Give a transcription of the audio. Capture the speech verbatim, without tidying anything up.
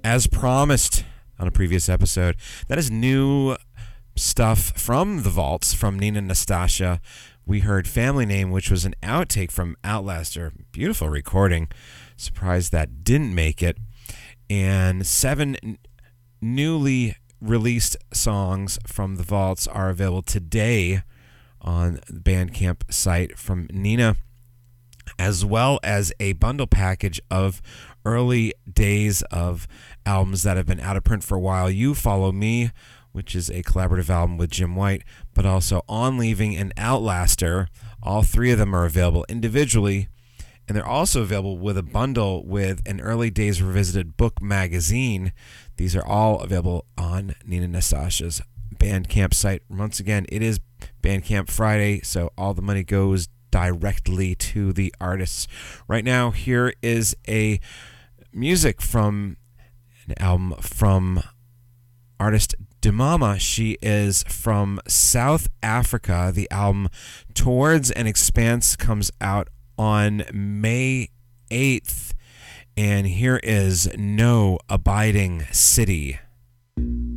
As promised on a previous episode, that is new stuff from the Vaults, from Nina Nastasia. We heard Family Name, which was an outtake from Outlaster. Beautiful recording. Surprised that didn't make it. And seven n- newly released songs from the Vaults are available today on the Bandcamp site from Nina, as well as a bundle package of early days of albums that have been out of print for a while. You Follow Me, which is a collaborative album with Jim White, but also On Leaving and Outlaster. All three of them are available individually, and they're also available with a bundle with an Early Days Revisited book magazine. These are all available on Nina Nastasia's Bandcamp site. Once again, it is Bandcamp Friday, so all the money goes directly to the artists. Right now, here is a music from an album from artist Dumama. She is from South Africa. The album Towards an Expanse comes out on May eighth. And here is No Abiding City.